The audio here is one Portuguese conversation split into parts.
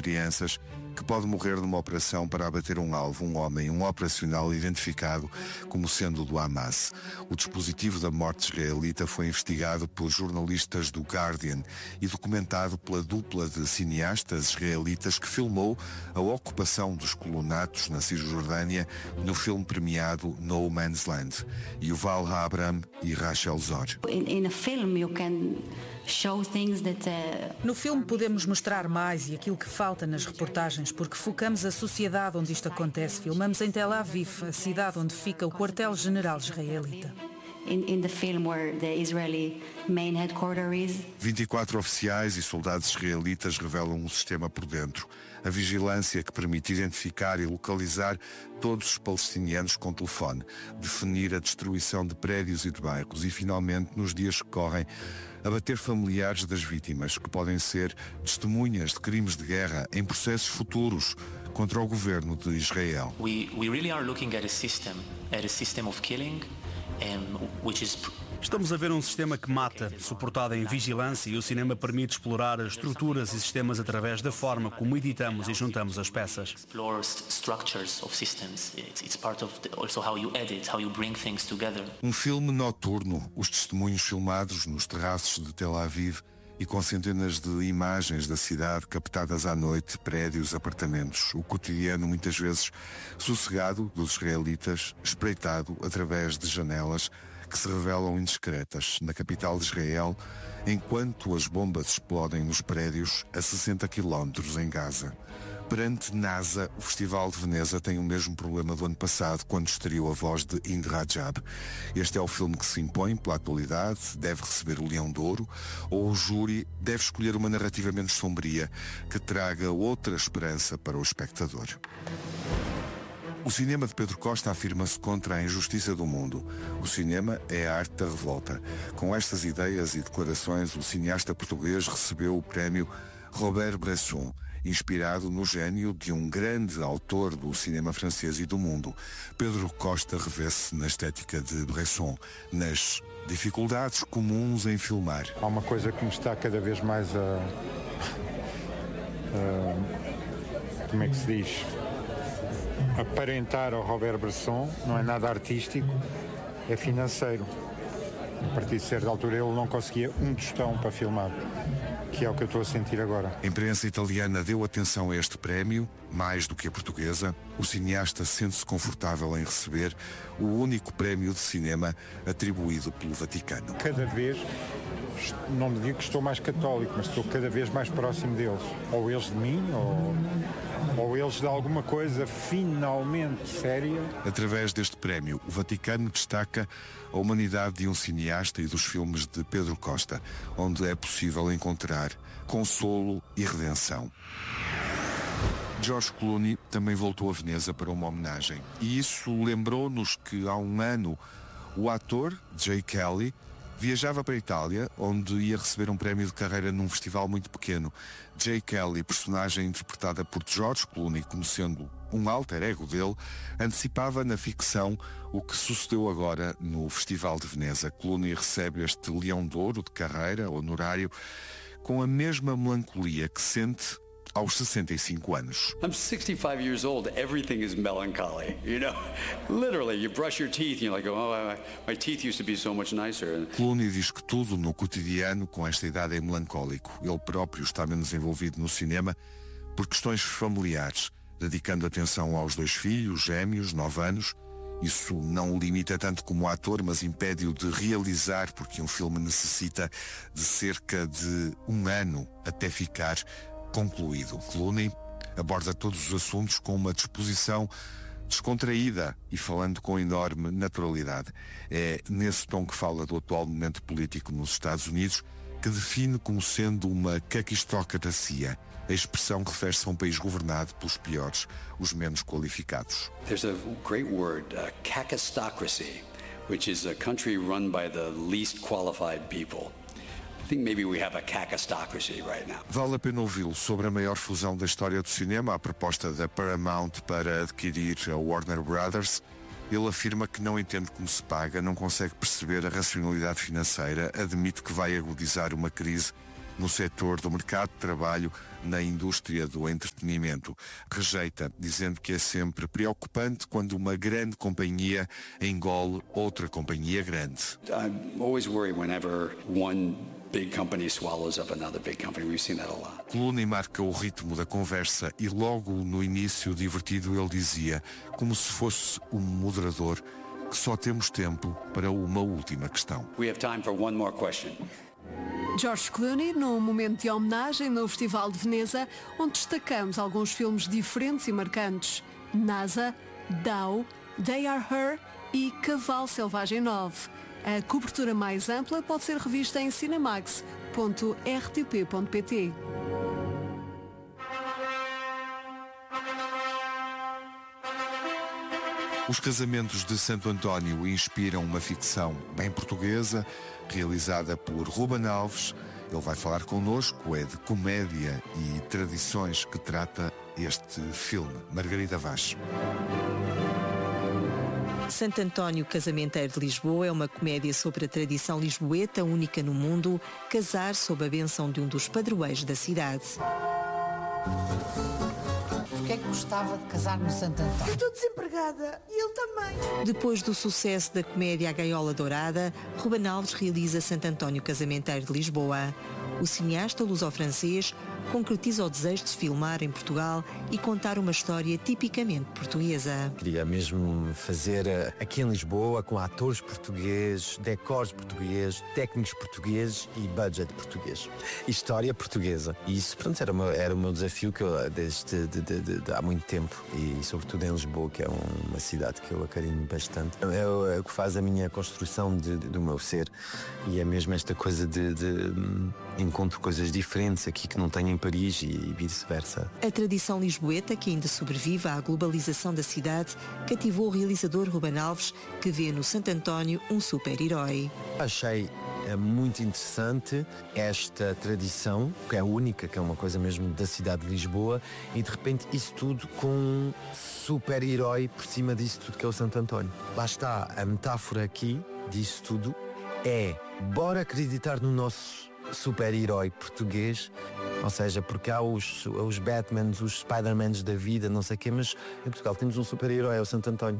crianças, que pode morrer numa operação para abater um alvo, um homem, um operacional identificado como sendo do Hamas. O dispositivo da morte israelita foi investigado por jornalistas do Guardian e documentado pela dupla de cineastas israelitas que filmou a ocupação dos colonatos na Cisjordânia no filme premiado No Man's Land. Yuval Abraham e Rachel Zor. No filme podemos mostrar mais e aquilo que falta nas reportagens, porque focamos a sociedade onde isto acontece. Filmamos em Tel Aviv, a cidade onde fica o quartel-general israelita. In the film where the Israeli main headquarters is. 24 oficiais e soldados israelitas revelam um sistema por dentro. A vigilância que permite identificar e localizar todos os palestinianos com telefone, definir a destruição de prédios e de bairros e, finalmente, nos dias que correm, abater familiares das vítimas, que podem ser testemunhas de crimes de guerra em processos futuros contra o governo de Israel. We really are looking at a system of killing. Estamos a ver um sistema que mata, suportado em vigilância, e o cinema permite explorar as estruturas e sistemas através da forma como editamos e juntamos as peças. Um filme noturno, os testemunhos filmados nos terraços de Tel Aviv e com centenas de imagens da cidade captadas à noite, prédios, apartamentos. O cotidiano, muitas vezes sossegado, dos israelitas, espreitado através de janelas que se revelam indiscretas na capital de Israel, enquanto as bombas explodem nos prédios a 60 quilómetros em Gaza. Perante NASA, o Festival de Veneza tem o mesmo problema do ano passado, quando estreou A Voz de Hind Rajab. Este é o filme que se impõe pela atualidade, deve receber o Leão de Ouro, ou o júri deve escolher uma narrativa menos sombria, que traga outra esperança para o espectador. O cinema de Pedro Costa afirma-se contra a injustiça do mundo. O cinema é a arte da revolta. Com estas ideias e declarações, o cineasta português recebeu o prémio Robert Bresson, inspirado no gênio de um grande autor do cinema francês e do mundo. Pedro Costa revê-se na estética de Bresson, nas dificuldades comuns em filmar. Há uma coisa que me está cada vez mais como é que se diz? Aparentar ao Robert Bresson, não é nada artístico, é financeiro. A partir de certa altura ele não conseguia um tostão para filmar, que é o que eu estou a sentir agora. A imprensa italiana deu atenção a este prémio, mais do que a portuguesa. O cineasta sente-se confortável em receber o único prémio de cinema atribuído pelo Vaticano. Cada vez, não digo que estou mais católico, mas estou cada vez mais próximo deles. Ou eles de mim, ou eles de alguma coisa finalmente séria. Através deste prémio, o Vaticano destaca a humanidade de um cineasta e dos filmes de Pedro Costa, onde é possível encontrar consolo e redenção. George Clooney também voltou a Veneza para uma homenagem. E isso lembrou-nos que há um ano o ator, Jay Kelly, viajava para a Itália, onde ia receber um prémio de carreira num festival muito pequeno. Jay Kelly, personagem interpretada por George Clooney como sendo um alter ego dele, antecipava na ficção o que sucedeu agora no Festival de Veneza. Clooney recebe este Leão de Ouro de carreira, honorário, com a mesma melancolia que sente aos 65 anos. I'm 65 years old. Everything is melancholy, you know. Literally, you brush your teeth and you're like, oh, my teeth used to be so much nicer. Clooney diz que tudo no cotidiano com esta idade é melancólico. Ele próprio está menos envolvido no cinema por questões familiares, dedicando atenção aos 2 filhos, gêmeos, 9 anos. Isso não o limita tanto como ator, mas impede-o de realizar, porque um filme necessita de cerca de 1 ano até ficar concluído. Clooney aborda todos os assuntos com uma disposição descontraída e falando com enorme naturalidade. É nesse tom que fala do atual momento político nos Estados Unidos, que define como sendo uma caquistocracia. A expressão refere-se a um país governado pelos piores, os menos qualificados. There's a great word, kakistocracy, which is a country run by the least qualified people. I think maybe we have a kakistocracy right now. Vale a pena ouvi-lo sobre a maior fusão da história do cinema, a proposta da Paramount para adquirir a Warner Brothers. Ele afirma que não entende como se paga, não consegue perceber a racionalidade financeira, admite que vai agudizar uma crise no setor do mercado de trabalho na indústria do entretenimento. Rejeita, dizendo que é sempre preocupante quando uma grande companhia engole outra companhia grande. I'm always worried whenever one big company swallows up another big company. We've seen that a lot. Clooney marca o ritmo da conversa e logo no início divertido ele dizia, como se fosse um moderador, que só temos tempo para uma última questão. We have time for one more question. George Clooney, num momento de homenagem no Festival de Veneza, onde destacamos alguns filmes diferentes e marcantes. NASA, Dow, They Are Her e Cavalo Selvagem 9. A cobertura mais ampla pode ser revista em cinemax.rtp.pt. Os Casamentos de Santo António inspiram uma ficção bem portuguesa, realizada por Ruben Alves. Ele vai falar connosco, é de comédia e tradições que trata este filme. Margarida Vaz. Santo António Casamenteiro de Lisboa é uma comédia sobre a tradição lisboeta, única no mundo, casar sob a bênção de um dos padroeiros da cidade. Porquê é que gostava de casar no Santo António? Eu estou desempregada e ele também. Depois do sucesso da comédia A Gaiola Dourada, Ruben Alves realiza Santo António Casamenteiro de Lisboa. O cineasta luso-francês concretiza o desejo de se filmar em Portugal e contar uma história tipicamente portuguesa. Queria mesmo fazer aqui em Lisboa com atores portugueses, decors portugueses, técnicos portugueses e budget português. História portuguesa. E isso, pronto, era o meu desafio que eu, desde há muito tempo, e sobretudo em Lisboa, que é uma cidade que eu acarinho bastante. É o que faz a minha construção do meu ser, e é mesmo esta coisa de encontro coisas diferentes aqui que não tenho em Paris e vice-versa. A tradição lisboeta, que ainda sobrevive à globalização da cidade, cativou o realizador Ruben Alves, que vê no Santo António um super-herói. Achei muito interessante esta tradição, que é única, que é uma coisa mesmo da cidade de Lisboa, e de repente isso tudo com um super-herói por cima disso tudo que é o Santo António. Lá está, a metáfora aqui disso tudo é: bora acreditar no nosso super-herói português, ou seja, porque há os Batmans, os Spider-Mans da vida, não sei o quê, mas em Portugal temos um super-herói, é o Santo António.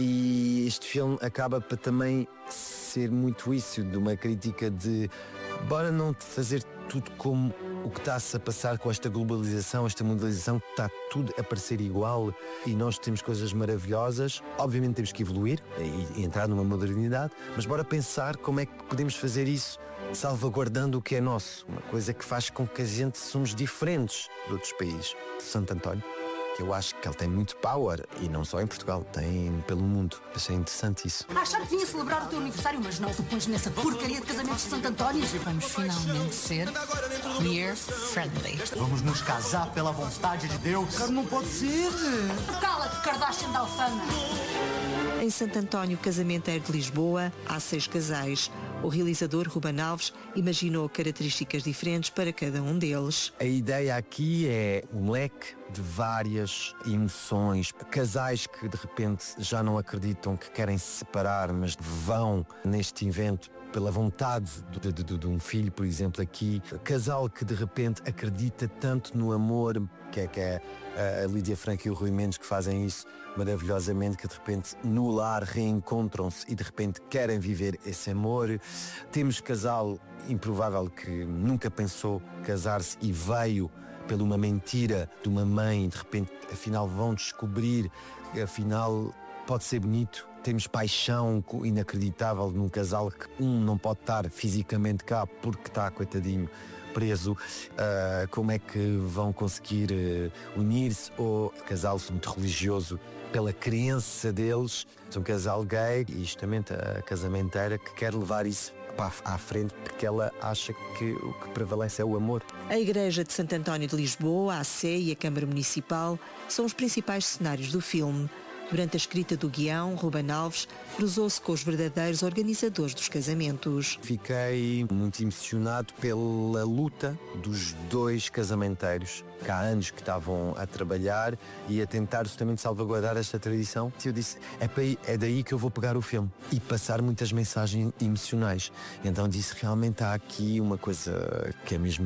E este filme acaba para também ser muito isso, de uma crítica de bora não fazer tudo como o que está-se a passar com esta globalização, esta mundialização, que está tudo a parecer igual, e nós temos coisas maravilhosas. Obviamente temos que evoluir e entrar numa modernidade, mas bora pensar como é que podemos fazer isso salvaguardando o que é nosso, uma coisa que faz com que a gente somos diferentes de outros países. Santo António, que eu acho que ele tem muito power, e não só em Portugal, tem pelo mundo. Achei interessante isso. Achava que vinha celebrar o teu aniversário, mas não, tu pões nessa porcaria de casamentos de Santo António. Vamos finalmente ser queer friendly. Vamos nos casar pela vontade de Deus. Claro, não pode ser. Cala-te, Kardashian da Alfama. Em Santo António Casamenteiro de Lisboa, há 6 casais. O realizador Ruben Alves imaginou características diferentes para cada um deles. A ideia aqui é um leque de várias emoções. Casais que de repente já não acreditam, que querem se separar, mas vão neste evento pela vontade de um filho, por exemplo, aqui. Casal que de repente acredita tanto no amor, que é a Lídia Franco e o Rui Mendes, que fazem isso maravilhosamente, que de repente no lar reencontram-se e de repente querem viver esse amor. Temos casal improvável que nunca pensou casar-se e veio pela uma mentira de uma mãe, de repente afinal vão descobrir que afinal pode ser bonito. Temos paixão inacreditável num casal que não pode estar fisicamente cá porque está, coitadinho, preso. Como é que vão conseguir unir-se? Ou casal muito religioso pela crença deles. Um casal gay e justamente a casamenteira que quer levar isso à frente porque ela acha que o que prevalece é o amor. A Igreja de Santo António de Lisboa, a Sé e a Câmara Municipal são os principais cenários do filme. Durante a escrita do guião, Ruben Alves cruzou-se com os verdadeiros organizadores dos casamentos. Fiquei muito emocionado pela luta dos dois casamenteiros, que há anos que estavam a trabalhar e a tentar justamente salvaguardar esta tradição. E eu disse, é daí que eu vou pegar o filme e passar muitas mensagens emocionais. Então disse, realmente há aqui uma coisa que é mesmo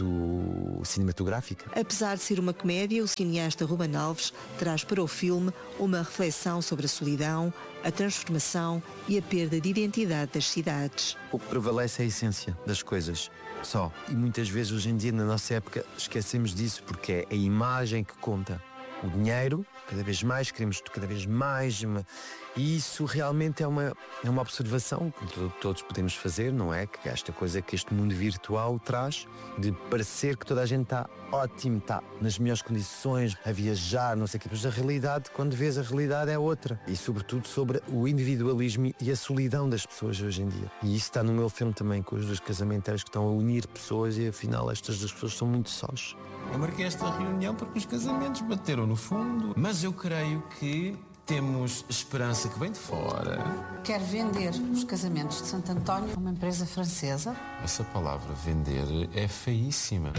muito cinematográfica. Apesar de ser uma comédia, o cineasta Ruben Alves traz para o filme uma reflexão sobre a solidão, a transformação e a perda de identidade das cidades. O que prevalece é a essência das coisas, só. E muitas vezes hoje em dia, na nossa época, esquecemos disso porque é a imagem que conta. O dinheiro, cada vez mais, queremos cada vez mais. E isso realmente é uma observação que todos podemos fazer, não é? Que esta coisa que este mundo virtual traz, de parecer que toda a gente está ótimo, está nas melhores condições, a viajar, não sei o quê. Mas a realidade, quando vês a realidade, é outra. E sobretudo sobre o individualismo e a solidão das pessoas hoje em dia. E isso está no meu filme também, com os dois casamenteiros que estão a unir pessoas e afinal estas duas pessoas são muito sós. Eu marquei esta reunião porque os casamentos bateram no fundo, mas eu creio que temos esperança que vem de fora. Quer vender os casamentos de Santo António a uma empresa francesa? Essa palavra vender é feíssima.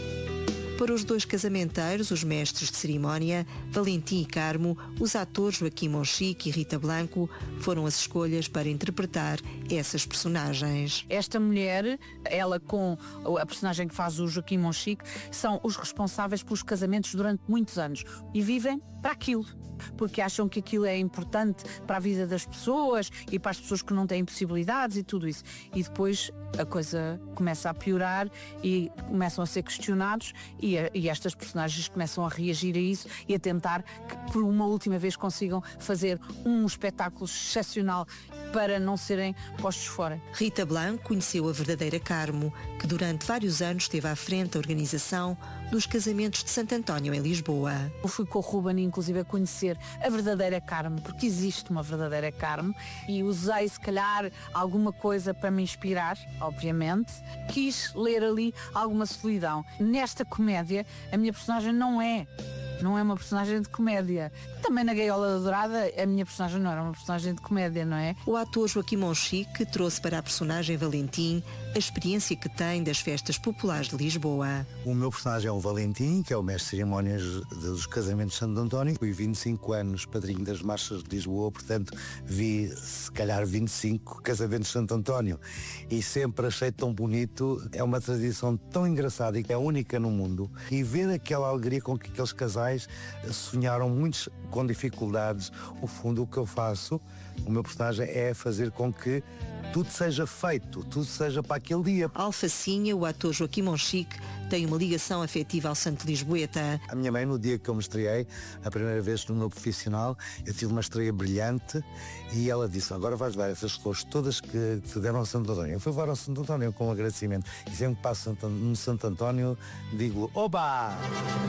Para os dois casamenteiros, os mestres de cerimónia, Valentim e Carmo, os atores Joaquim Monchique e Rita Blanco foram as escolhas para interpretar essas personagens. Esta mulher, ela com a personagem que faz o Joaquim Monchique, são os responsáveis pelos casamentos durante muitos anos e vivem para aquilo, porque acham que aquilo é importante para a vida das pessoas e para as pessoas que não têm possibilidades e tudo isso. E depois a coisa começa a piorar e começam a ser questionados e estas personagens começam a reagir a isso e a tentar que por uma última vez consigam fazer um espetáculo excepcional para não serem postos fora. Rita Blanco conheceu a verdadeira Carmo, que durante vários anos esteve à frente da organização dos casamentos de Santo António em Lisboa. Eu fui com o Ruben, inclusive, a conhecer a verdadeira Carmo, porque existe uma verdadeira Carmo, e usei, se calhar, alguma coisa para me inspirar, obviamente. Quis ler ali alguma solidão. Nesta comédia, a minha personagem não é uma personagem de comédia. Também na Gaiola Dourada a minha personagem não era uma personagem de comédia, não é? O ator Joaquim Monchique trouxe para a personagem Valentim a experiência que tem das festas populares de Lisboa. O meu personagem é o Valentim, que é o mestre de cerimónias dos casamentos de Santo António. Fui 25 anos padrinho das marchas de Lisboa, portanto vi se calhar 25 casamentos de Santo António e sempre achei tão bonito. É uma tradição tão engraçada e que é única no mundo, e ver aquela alegria com que aqueles casais sonharam, muitos com dificuldades. O fundo, o que eu faço, o meu personagem, é fazer com que tudo seja feito, tudo seja para aquele dia. Alfacinha, o ator Joaquim Monchique, tem uma ligação afetiva ao Santo Lisboeta. A minha mãe, no dia que eu me estreiei, a primeira vez no meu profissional, eu tive uma estreia brilhante e ela disse, agora vais dar essas flores todas que te deram ao Santo António. Eu fui levar ao Santo António com agradecimento e sempre que passo no Santo António digo, oba!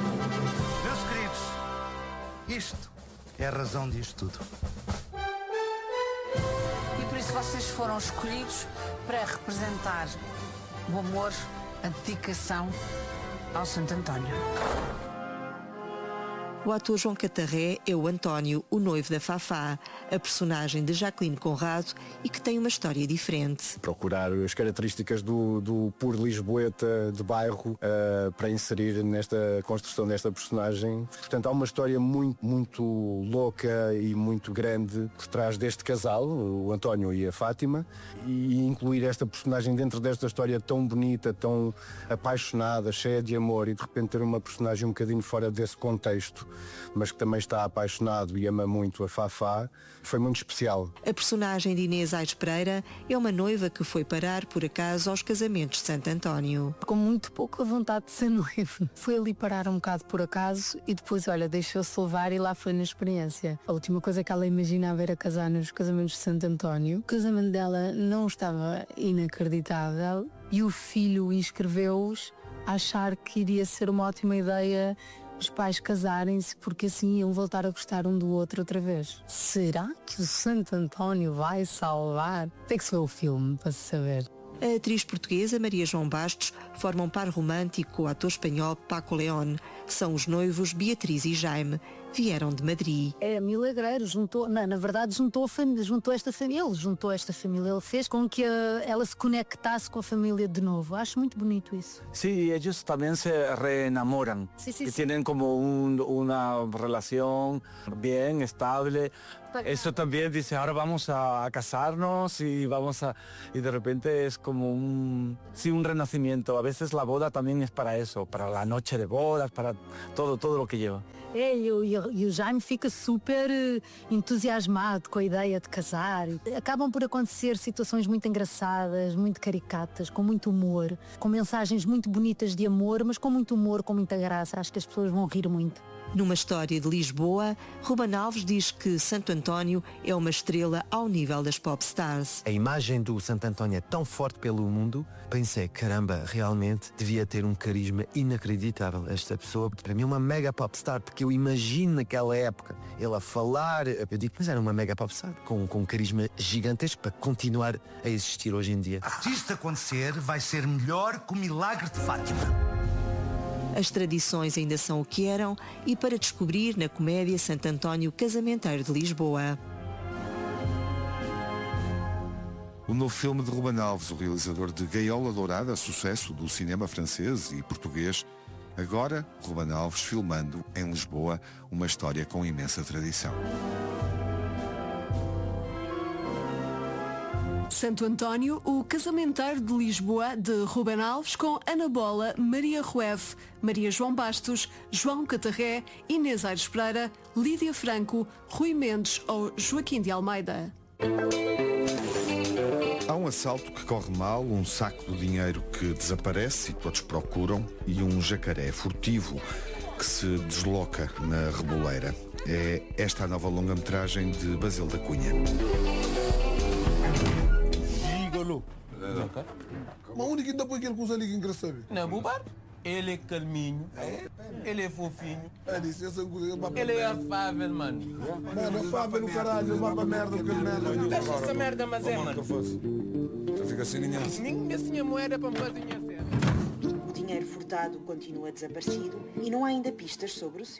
Meus queridos, isto é a razão disto tudo. E por isso vocês foram escolhidos para representar o amor, a dedicação ao Santo António. O ator João Catarré é o António, o noivo da Fafá, a personagem de Jacqueline Conrado e que tem uma história diferente. Procurar as características do puro lisboeta de bairro para inserir nesta construção desta personagem. Portanto, há uma história muito, muito louca e muito grande por trás deste casal, o António e a Fátima, e incluir esta personagem dentro desta história tão bonita, tão apaixonada, cheia de amor, e de repente ter uma personagem um bocadinho fora desse contexto, mas que também está apaixonado e ama muito a Fafá, foi muito especial. A personagem de Inês Aires Pereira é uma noiva que foi parar por acaso aos casamentos de Santo António. Com muito pouca vontade de ser noiva. Foi ali parar um bocado por acaso e depois, olha, deixou-se levar e lá foi na experiência. A última coisa que ela imaginava era casar nos casamentos de Santo António. O casamento dela não estava inacreditável e o filho inscreveu-os a achar que iria ser uma ótima ideia os pais casarem-se porque assim iam voltar a gostar um do outro outra vez. Será que o Santo António vai salvar? Tem que ser o filme para se saber. A atriz portuguesa Maria João Bastos forma um par romântico com o ator espanhol Paco León. São os noivos Beatriz e Jaime. Vieram de Madrid. É milagreiro, juntou esta família. Ele juntou esta família, ele fez com que ela se conectasse com a família de novo. Acho muito bonito isso. Sí, ellos también se reenamoran. Sí, tienen como una relación bien, estable. Eso también dice, ahora vamos a casarnos y de repente es como un renacimiento. A veces la boda también es para eso, para la noche de bodas, para todo lo que lleva. E o Jaime fica super entusiasmado com a ideia de casar. Acabam por acontecer situações muito engraçadas, muito caricatas, com muito humor, com mensagens muito bonitas de amor, mas com muito humor, com muita graça. Acho que as pessoas vão rir muito. Numa história de Lisboa, Ruben Alves diz que Santo António é uma estrela ao nível das pop stars. A imagem do Santo António é tão forte pelo mundo, pensei, caramba, realmente devia ter um carisma inacreditável. Esta pessoa, para mim, é uma mega pop star, porque eu imagino naquela época ele a falar, eu digo, mas era uma mega pop star, com um carisma gigantesco para continuar a existir hoje em dia. Se isto acontecer, vai ser melhor que o milagre de Fátima. As tradições ainda são o que eram e para descobrir na comédia Santo António Casamenteiro de Lisboa. O novo filme de Ruben Alves, o realizador de Gaiola Dourada, sucesso do cinema francês e português. Agora, Ruben Alves filmando em Lisboa uma história com imensa tradição. Santo António, o Casamenteiro de Lisboa, de Ruben Alves, com Ana Bola, Maria Rueff, Maria João Bastos, João Catarré, Inês Aires Pereira, Lídia Franco, Rui Mendes ou Joaquim de Almeida. Há um assalto que corre mal, um saco de dinheiro que desaparece e todos procuram e um jacaré furtivo que se desloca na Reboleira. É esta a nova longa-metragem de Basílio da Cunha. Mas onde que dá para aquele coisa ali que engraçado? Não, Bubar. Ele é calminho, ele é fofinho, ele é afável, mano. Mano, afável o caralho, vai pra merda, porque merda. Deixa essa merda, mas é, mano. Já fica assim, ninguém. Minha moeda para me fazer dinheiro. O dinheiro furtado continua desaparecido e não há ainda pistas sobre o seu.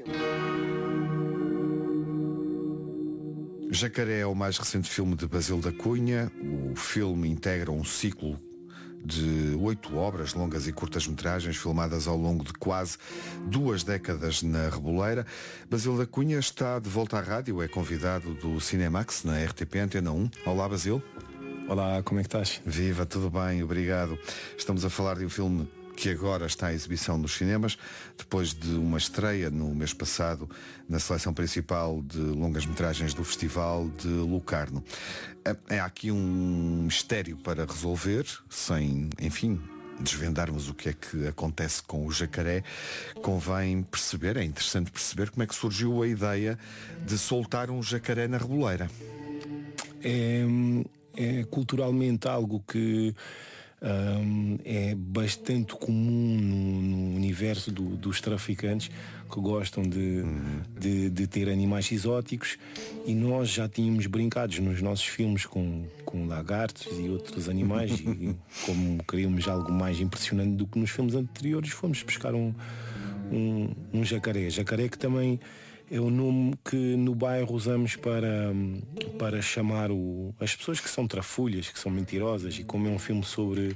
Jacaré é o mais recente filme de Basílio da Cunha. O filme integra um ciclo de 8 obras, longas e curtas-metragens, filmadas ao longo de quase 2 décadas na Reboleira. Basílio da Cunha está de volta à rádio, é convidado do Cinemax, na RTP Antena 1. Olá, Basílio. Olá, como é que estás? Viva, tudo bem, obrigado. Estamos a falar de um filme que agora está em exibição nos cinemas, depois de uma estreia no mês passado na seleção principal de longas-metragens do Festival de Locarno. Há aqui um mistério para resolver, sem, enfim, desvendarmos o que é que acontece com o jacaré. Convém perceber, é interessante perceber como é que surgiu a ideia de soltar um jacaré na Reboleira. É culturalmente algo que é bastante comum no universo dos traficantes, que gostam de ter animais exóticos, e nós já tínhamos brincados nos nossos filmes com lagartos e outros animais e como queríamos algo mais impressionante do que nos filmes anteriores, fomos pescar um jacaré. Jacaré que também é o nome que no bairro usamos para chamar as pessoas que são trafulhas, que são mentirosas, e como é um filme sobre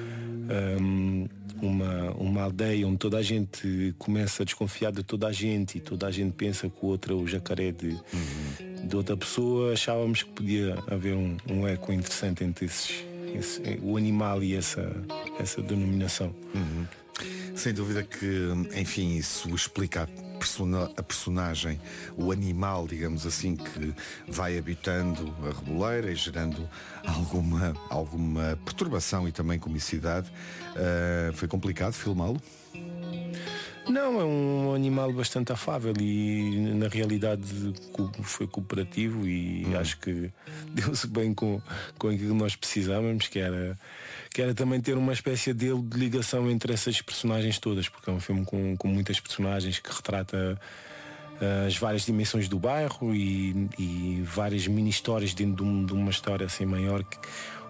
uma aldeia onde toda a gente começa a desconfiar de toda a gente e toda a gente pensa que o outro é o jacaré de outra pessoa, achávamos que podia haver um eco interessante entre o animal e essa denominação. Sem dúvida que, enfim, isso explica a personagem, o animal, digamos assim, que vai habitando a Reboleira e gerando alguma perturbação e também comicidade. Foi complicado filmá-lo? Não, é um animal bastante afável e na realidade foi cooperativo e acho que deu-se bem com aquilo que nós precisávamos, que era também ter uma espécie de ligação entre essas personagens todas, porque é um filme com muitas personagens que retrata as várias dimensões do bairro e várias mini-histórias dentro de uma história assim maior,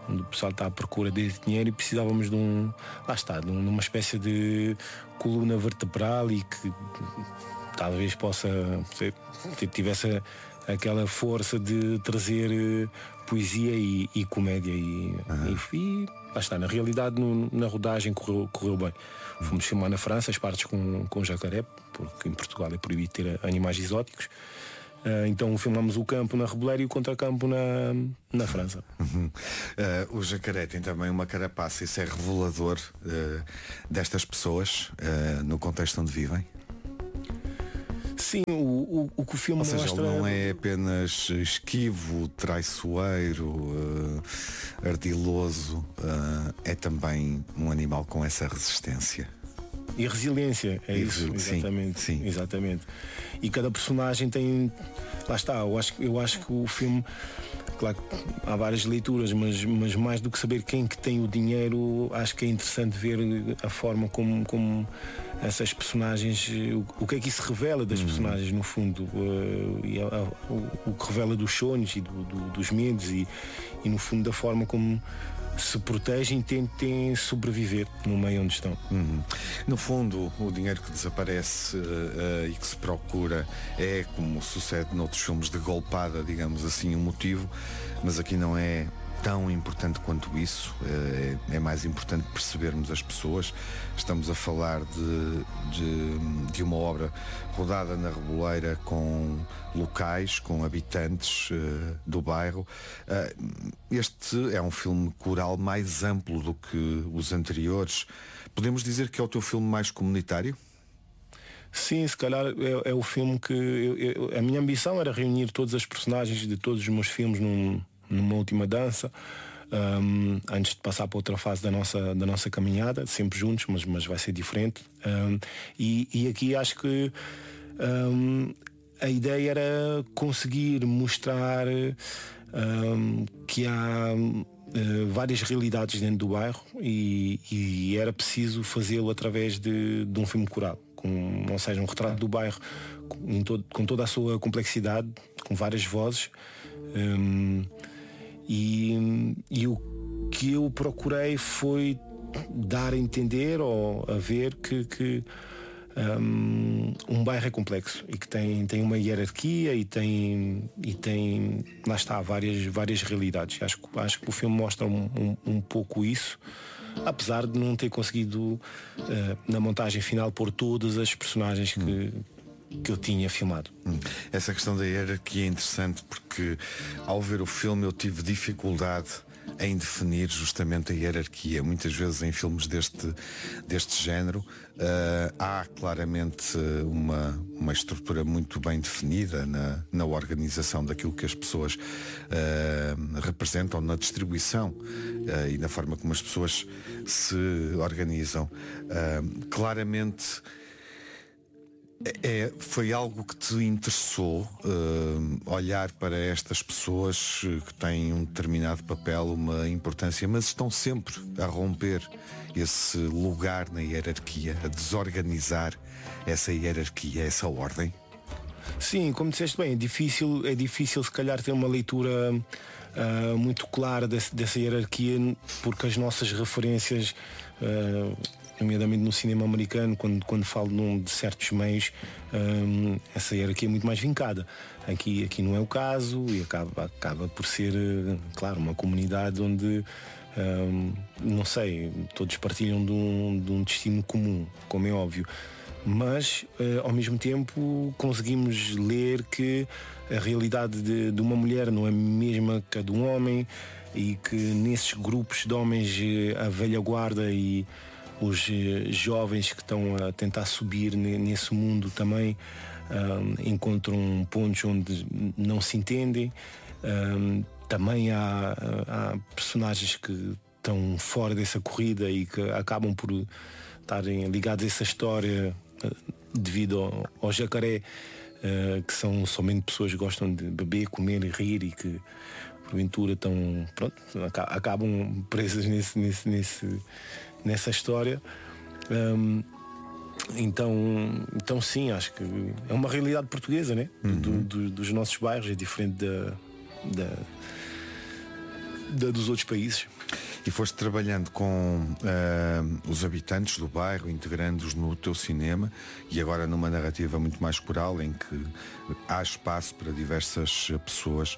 onde o pessoal está à procura desse dinheiro e precisávamos de uma espécie de coluna vertebral e que talvez possa tivesse aquela força de trazer poesia e comédia e lá está, na realidade na rodagem correu bem. Fomos filmar na França as partes com jacaré, porque em Portugal é proibido ter animais exóticos. Então filmamos o campo na Reboleira e o contracampo na França. O jacaré tem também uma carapaça, isso é revelador destas pessoas no contexto onde vivem? Sim, o que o filme mostra... Ou seja, ele não é apenas esquivo, traiçoeiro, ardiloso, é também um animal com essa resistência. E resiliência, é isso, exatamente. Sim. Exatamente. E cada personagem tem. Lá está, eu acho que o filme, claro, há várias leituras, mas mais do que saber quem que tem o dinheiro, acho que é interessante ver a forma como essas personagens, o que é que isso revela das personagens no fundo, o que revela dos sonhos e dos medos e no fundo da forma como se protegem e tentem sobreviver no meio onde estão. No fundo, o dinheiro que desaparece e que se procura é, como sucede noutros filmes de golpada, digamos assim, um motivo, mas aqui não é tão importante quanto isso. É mais importante percebermos as pessoas. Estamos a falar de uma obra rodada na Reboleira, com locais, com habitantes do bairro. Este é um filme coral mais amplo do que os anteriores. Podemos dizer que é o teu filme mais comunitário? Sim, se calhar é o filme que... a minha ambição era reunir todas as personagens de todos os meus filmes numa última dança, antes de passar para outra fase da nossa caminhada, sempre juntos, mas vai ser diferente. E aqui acho que a ideia era conseguir mostrar que há várias realidades dentro do bairro e era preciso fazê-lo através de um filme coral, ou seja, um retrato do bairro com toda a sua complexidade, com várias vozes. E o que eu procurei foi dar a entender ou a ver que um bairro é complexo e que tem uma hierarquia e tem lá está, várias realidades. Acho que o filme mostra um pouco isso, apesar de não ter conseguido na montagem final pôr todas as personagens que eu tinha filmado. Essa questão da hierarquia é interessante, porque ao ver o filme eu tive dificuldade em definir justamente a hierarquia. Muitas vezes em filmes deste género há claramente uma estrutura muito bem definida na organização daquilo que as pessoas representam, na distribuição e na forma como as pessoas se organizam. Claramente foi algo que te interessou, olhar para estas pessoas que têm um determinado papel, uma importância, mas estão sempre a romper esse lugar na hierarquia, a desorganizar essa hierarquia, essa ordem? Sim, como disseste bem, é difícil se calhar ter uma leitura muito clara dessa hierarquia, porque as nossas referências, nomeadamente no cinema americano, quando falo de certos meios, essa hierarquia é muito mais vincada. Aqui não é o caso e acaba por ser, claro, uma comunidade onde, não sei, todos partilham de um destino comum, como é óbvio. Mas, ao mesmo tempo, conseguimos ler que a realidade de uma mulher não é a mesma que a de um homem e que nesses grupos de homens, a velha guarda e os jovens que estão a tentar subir nesse mundo também encontram pontos onde não se entendem. Também há personagens que estão fora dessa corrida e que acabam por estarem ligados a essa história devido ao jacaré, que são somente pessoas que gostam de beber, comer e rir e que porventura acabam presas nessa história. Então sim, acho que é uma realidade portuguesa, né? Dos nossos bairros, é diferente dos outros países. E foste trabalhando com os habitantes do bairro, integrando-os no teu cinema, e agora numa narrativa muito mais coral, em que há espaço para diversas pessoas.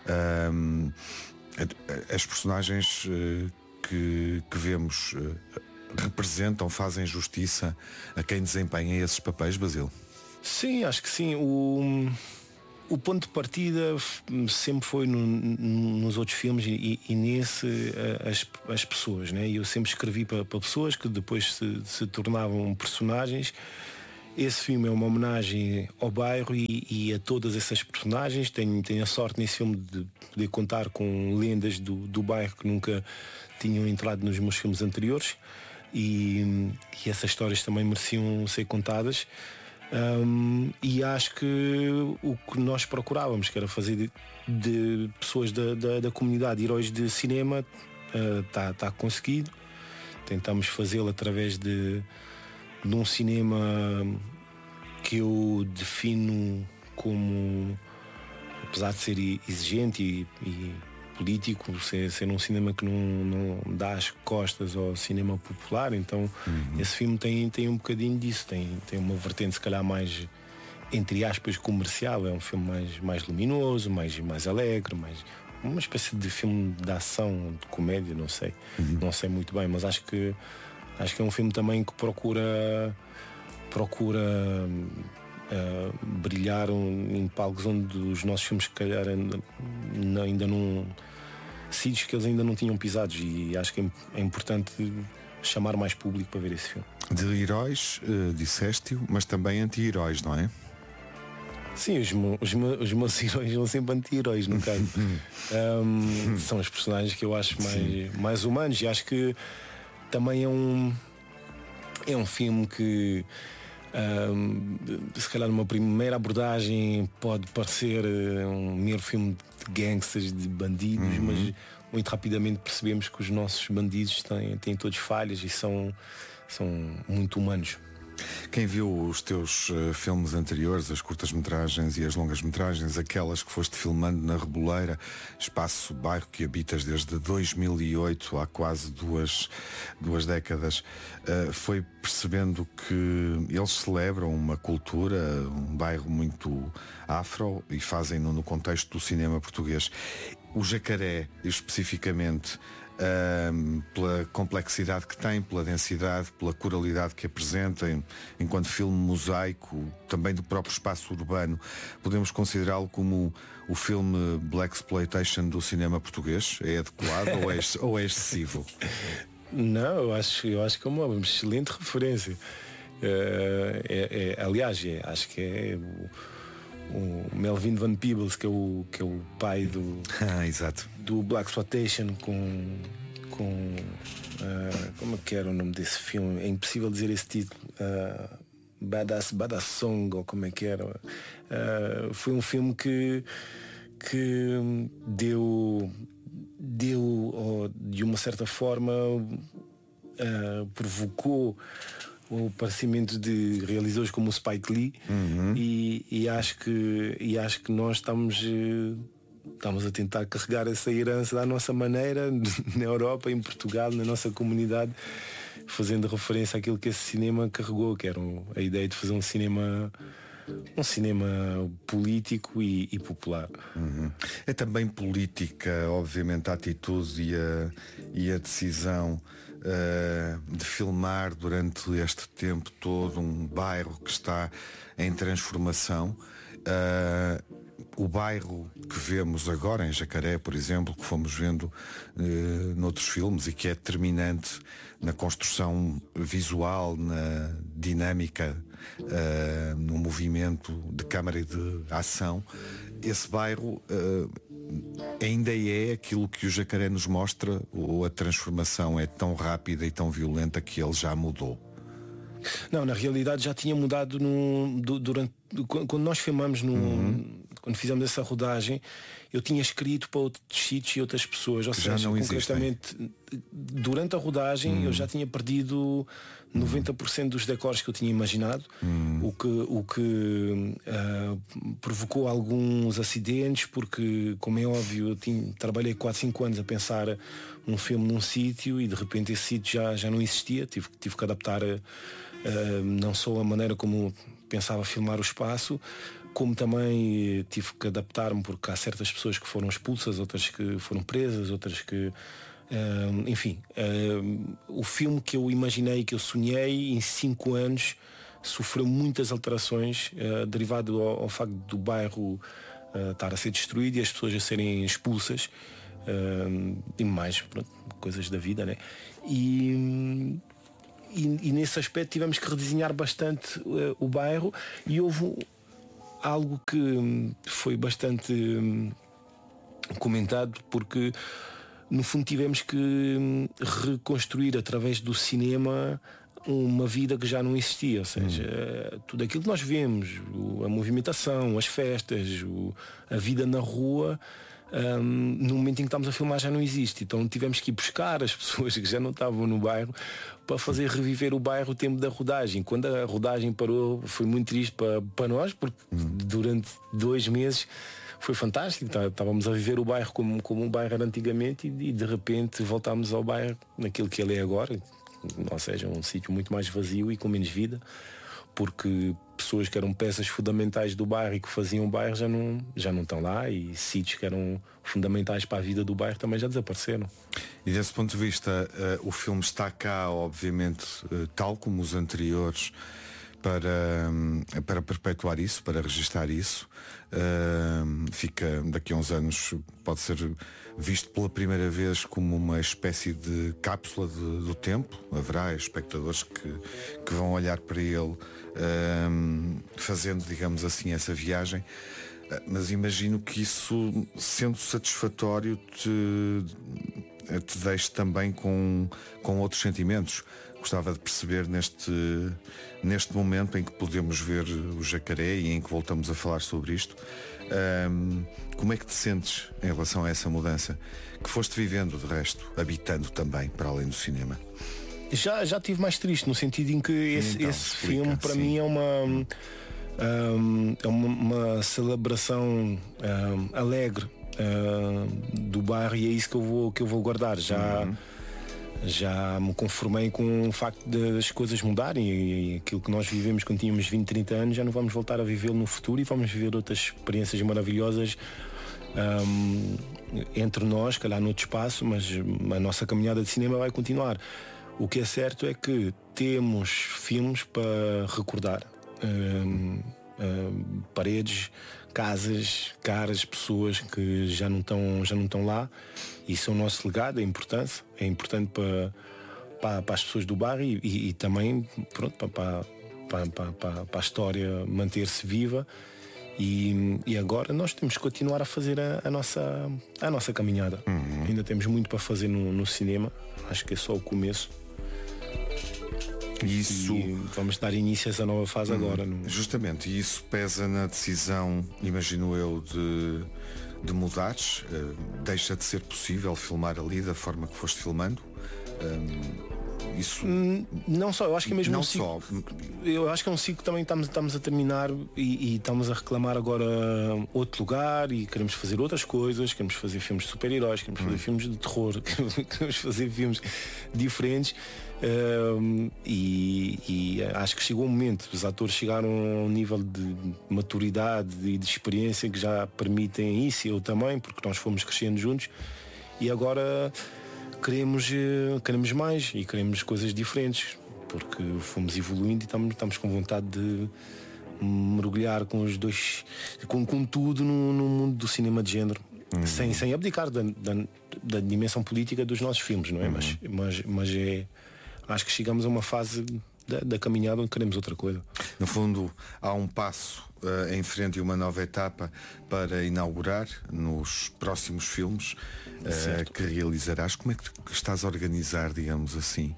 As personagens que vemos representam, fazem justiça a quem desempenha esses papéis, Basílio? Sim, acho que sim. O ponto de partida sempre foi nos outros filmes e nesse as pessoas, né? Eu sempre escrevi para pessoas que depois se tornavam personagens. Esse filme é uma homenagem ao bairro e a todas essas personagens. Tenho a sorte nesse filme de poder contar com lendas do bairro que nunca tinham entrado nos meus filmes anteriores, e essas histórias também mereciam ser contadas. E acho que o que nós procurávamos, que era fazer de pessoas da comunidade heróis de cinema, está conseguido. Tentamos fazê-lo através de um cinema que eu defino como, apesar de ser exigente e político, ser um cinema que não dá as costas ao cinema popular. Então esse filme tem um bocadinho disso, tem uma vertente se calhar mais, entre aspas, comercial. É um filme mais luminoso, mais alegre, mais uma espécie de filme de ação, de comédia, não sei muito bem, mas acho que é um filme também que procura brilhar em palcos onde os nossos filmes, se calhar, ainda não, sítios que eles ainda não tinham pisados, e acho que é importante chamar mais público para ver esse filme. De heróis, disseste-o, mas também anti-heróis, não é? Sim, os meus heróis são sempre anti-heróis, no caso. São os personagens que eu acho mais humanos, e acho que também é um filme que se calhar numa primeira abordagem pode parecer um mero filme de gangsters, de bandidos, mas muito rapidamente percebemos que os nossos bandidos têm todos falhas e são muito humanos. Quem viu os teus filmes anteriores, as curtas-metragens e as longas-metragens, aquelas que foste filmando na Reboleira, espaço, bairro que habitas desde 2008, há quase duas décadas, foi percebendo que eles celebram uma cultura, um bairro muito afro, e fazem-no no contexto do cinema português. O Jacaré, especificamente, pela complexidade que tem, pela densidade, pela coralidade que apresenta enquanto filme mosaico, também do próprio espaço urbano, podemos considerá-lo como o filme blaxploitation do cinema português? É adequado ou é excessivo? Não, eu acho que é uma excelente referência. Aliás, acho que é o Melvin Van Peebles, que é o pai exato, do blaxploitation, com como é que era o nome desse filme? É impossível dizer esse título. Badass Song, ou como é que era? Foi um filme que deu de uma certa forma provocou o aparecimento de realizadores como o Spike Lee, e acho que nós estamos a tentar carregar essa herança da nossa maneira na Europa, em Portugal, na nossa comunidade, fazendo referência àquilo que esse cinema carregou, que era a ideia de fazer um cinema político e popular. É também política, obviamente, a atitude e a decisão de filmar durante este tempo todo um bairro que está em transformação. O bairro que vemos agora em Jacaré, por exemplo, que fomos vendo noutros filmes, e que é determinante na construção visual, na dinâmica, no movimento de câmara e de ação, esse bairro ainda é aquilo que o Jacaré nos mostra, ou a transformação é tão rápida e tão violenta que ele já mudou? Não, na realidade já tinha mudado quando nós filmamos quando fizemos essa rodagem. Eu tinha escrito para outros sítios e outras pessoas, ou seja, concretamente durante a rodagem eu já tinha perdido 90% dos decors que eu tinha imaginado, o que provocou alguns acidentes, porque, como é óbvio, eu trabalhei 4, 5 anos a pensar um filme num sítio e de repente esse sítio já não existia. Tive que adaptar não só a maneira como pensava filmar o espaço, como também tive que adaptar-me, porque há certas pessoas que foram expulsas, outras que foram presas, outras que... enfim, o filme que eu imaginei, que eu sonhei em 5 anos, sofreu muitas alterações, derivado ao facto do bairro estar a ser destruído e as pessoas a serem expulsas, e mais, pronto, coisas da vida, né? E nesse aspecto tivemos que redesenhar bastante o bairro, e houve algo que foi bastante comentado, porque no fundo tivemos que reconstruir através do cinema uma vida que já não existia, ou seja, tudo aquilo que nós vemos, a movimentação, as festas, a vida na rua, no momento em que estamos a filmar já não existe. Então tivemos que ir buscar as pessoas que já não estavam no bairro para fazer reviver o bairro o tempo da rodagem. Quando a rodagem parou, foi muito triste para nós, porque durante 2 meses foi fantástico. Estávamos a viver o bairro como um bairro era antigamente, e de repente voltámos ao bairro naquilo que ele é agora, ou seja, um sítio muito mais vazio e com menos vida, porque pessoas que eram peças fundamentais do bairro e que faziam o bairro já não estão lá, e sítios que eram fundamentais para a vida do bairro também já desapareceram. E desse ponto de vista, o filme está cá, obviamente, tal como os anteriores, para perpetuar isso, para registar isso. Fica, daqui a uns anos, pode ser visto pela primeira vez como uma espécie de cápsula do tempo. Haverá espectadores que vão olhar para ele fazendo, digamos assim, essa viagem. Mas imagino que isso, sendo satisfatório, te deixe também com outros sentimentos. Gostava de perceber neste momento em que podemos ver o jacaré e em que voltamos a falar sobre isto, como é que te sentes em relação a essa mudança que foste vivendo, de resto, habitando também para além do cinema? Já estive mais triste, no sentido em que esse filme para mim é uma celebração alegre do bairro, e é isso que eu vou guardar. Já me conformei com o facto das coisas mudarem, e aquilo que nós vivemos quando tínhamos 20, 30 anos já não vamos voltar a vivê-lo no futuro, e vamos viver outras experiências maravilhosas entre nós, calhar noutro espaço, mas a nossa caminhada de cinema vai continuar. O que é certo é que temos filmes para recordar, paredes, casas, caras, pessoas que já não estão lá. Isso é o nosso legado, é importante para as pessoas do bairro, e também, pronto, para a história manter-se viva. E agora nós temos que continuar a fazer a nossa caminhada. Ainda temos muito para fazer no cinema. Acho que é só o começo. Isso... E vamos dar início a essa nova fase agora. Justamente, e isso pesa na decisão, imagino eu, de mudares. Deixa de ser possível filmar ali da forma que foste filmando. Isso não só, eu acho que é mesmo não só. Eu acho que é um ciclo que também estamos a terminar, e estamos a reclamar agora outro lugar, e queremos fazer outras coisas, queremos fazer filmes de super-heróis, queremos fazer filmes de terror, queremos fazer filmes diferentes, e acho que chegou o momento. Os atores chegaram a um nível de maturidade e de experiência que já permitem isso, e eu também, porque nós fomos crescendo juntos, e agora queremos mais e queremos coisas diferentes, porque fomos evoluindo e estamos com vontade de mergulhar com os dois, com tudo no mundo do cinema de género, sem abdicar da dimensão política dos nossos filmes, não é? Mas acho que chegamos a uma fase da caminhada onde queremos outra coisa. No fundo, há um passo em frente e uma nova etapa para inaugurar nos próximos filmes que realizarás. Como é que estás a organizar, digamos assim,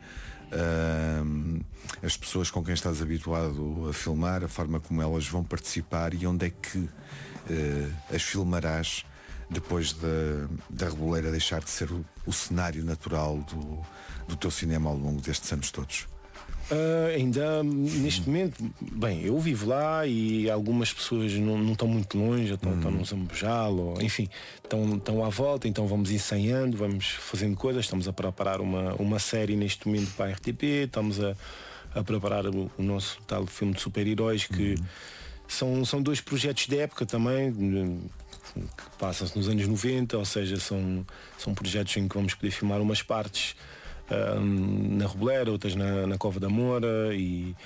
as pessoas com quem estás habituado a filmar, a forma como elas vão participar, e onde é que as filmarás depois da Reboleira deixar de ser o cenário natural do teu cinema ao longo destes anos todos? Ainda neste momento, bem, eu vivo lá e algumas pessoas não estão muito longe, estão no Zambojal, ou enfim, estão à volta, então vamos ensaiando, vamos fazendo coisas, estamos a preparar uma série neste momento para a RTP, estamos a preparar o nosso tal filme de super-heróis, que são 2 projetos de época também, que passam-se nos anos 90, ou seja, são projetos em que vamos poder filmar umas partes na Reboleira, outras na Cova da Moura e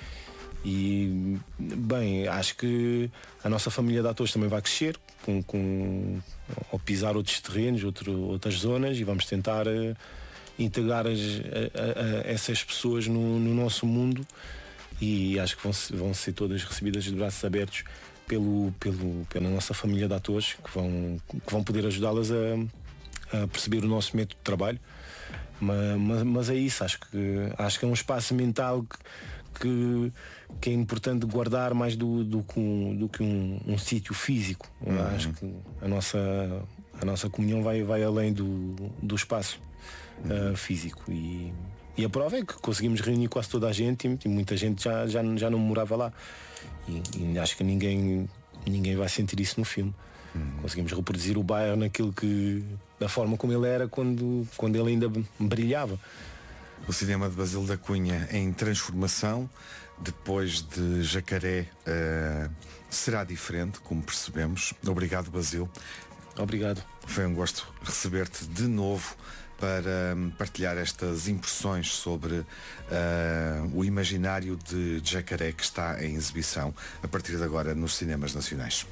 bem, acho que a nossa família de atores também vai crescer ao pisar outros terrenos, outras zonas, e vamos tentar integrar essas pessoas no nosso mundo, e acho que vão ser todas recebidas de braços abertos pela nossa família de atores, que vão poder ajudá-las a perceber o nosso método de trabalho. Mas é isso, acho que é um espaço mental que é importante guardar mais do que um sítio físico. Acho que a nossa comunhão vai além do espaço físico, e a prova é que conseguimos reunir quase toda a gente, e muita gente já não morava lá, e acho que ninguém vai sentir isso no filme. Conseguimos reproduzir o bairro da forma como ele era quando ele ainda brilhava. O cinema de Basílio da Cunha em transformação. Depois de Jacaré será diferente, como percebemos. Obrigado, Basílio. Obrigado. Foi um gosto receber-te de novo para partilhar estas impressões sobre o imaginário de Jacaré, que está em exibição a partir de agora nos cinemas nacionais.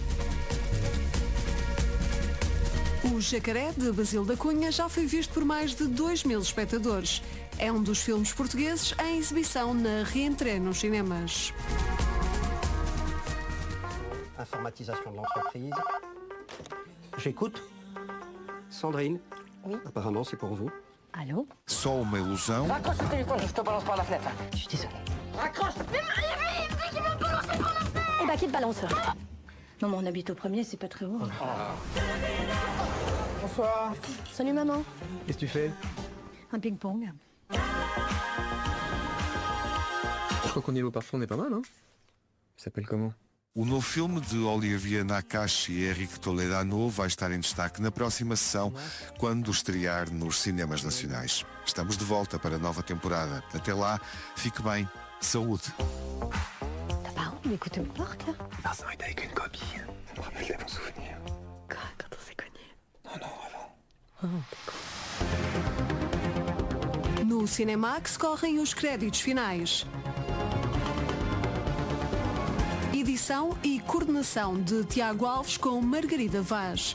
O Jacaré, de Basílio da Cunha, já foi visto por mais de 2.000 espectadores. É um dos filmes portugueses em exibição na Reentrée nos cinemas. Informatisation de l'entreprise. J'écoute. Sandrine. Oui. Apparemment, c'est pour vous. Allô? Só uma ilusão. Raccroche le téléphone, je te balance par la fenêtre. Je suis désolé. Raccroche. Mais il dit qu'il va me balancer par la fenêtre. Eh ben, qui te balance? Non, mais on habite au premier, c'est pas très haut. Bonsoir. Salut, maman. Qu'est-ce que tu fais? Un ping-pong. Je crois qu'on y au parfum, on est pas mal, hein? Il s'appelle comment? O novo filme de Olivia Nakashi e Henrique Toledano vai estar em destaque na próxima sessão, quando estrear nos cinemas nacionais. Estamos de volta para a nova temporada. Até lá, fique bem. Saúde. T'as pas honte d'écouter au parc, là? Vincent était avec une copine. Ça me rappelle des bons souvenirs. Quoi, quand on s'est connus? Non, avant. Oh, t'es con. No Cinemax correm os créditos finais. Edição e coordenação de Tiago Alves com Margarida Vaz.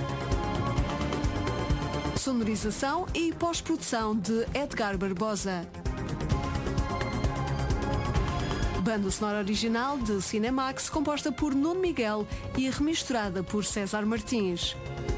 Sonorização e pós-produção de Edgar Barbosa. Banda sonora original de Cinemax, composta por Nuno Miguel e remisturada por César Martins.